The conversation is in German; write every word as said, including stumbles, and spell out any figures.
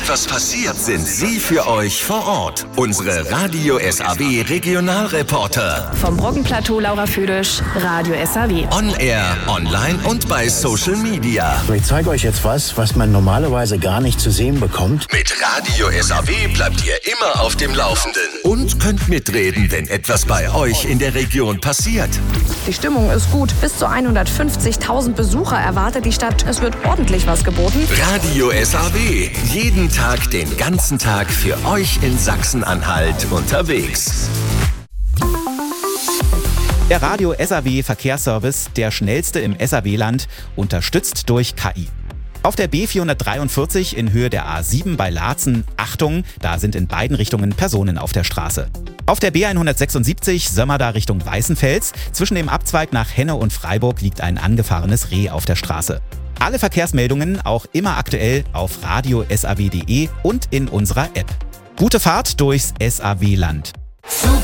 etwas passiert, sind sie für euch vor Ort. Unsere Radio S A W Regionalreporter. Vom Brockenplateau Laura Füdisch, Radio S A W. On Air, online und bei Social Media. Ich zeige euch jetzt was, was man normalerweise gar nicht zu sehen bekommt. Mit Radio S A W bleibt ihr immer auf dem Laufenden. Und könnt mitreden, wenn etwas bei euch in der Region passiert. Die Stimmung ist gut. Bis zu hundertfünfzigtausend Besucher erwartet die Stadt. Es wird ordentlich was geboten. Radio S A W. Jeden Tag, den ganzen Tag für euch in Sachsen-Anhalt unterwegs. Der Radio S A W Verkehrsservice, der schnellste im S A W-Land, unterstützt durch K I. Auf der B vierhundertdreiundvierzig in Höhe der A sieben bei Laatzen, Achtung, da sind in beiden Richtungen Personen auf der Straße. Auf der B hundertsechsundsiebzig Sömmerda Richtung Weißenfels, zwischen dem Abzweig nach Henne und Freiburg liegt ein angefahrenes Reh auf der Straße. Alle Verkehrsmeldungen auch immer aktuell auf radio S A W punkt de und in unserer App. Gute Fahrt durchs S A W-Land.